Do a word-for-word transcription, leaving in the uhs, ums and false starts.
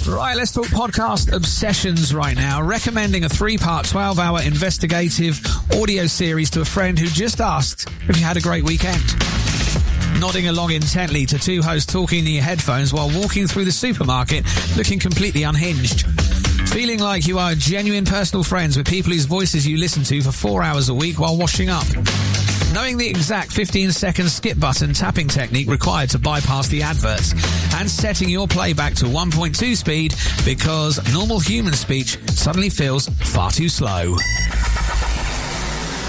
Right, let's talk podcast obsessions right now. Recommending a three-part, twelve-hour investigative audio series to a friend who just asked if you had a great weekend. Nodding along intently to two hosts talking in your headphones while walking through the supermarket looking completely unhinged. Feeling like you are genuine personal friends with people whose voices you listen to for four hours a week while washing up. Knowing the exact fifteen-second skip button tapping technique required to bypass the adverts, and setting your playback to one point two speed because normal human speech suddenly feels far too slow.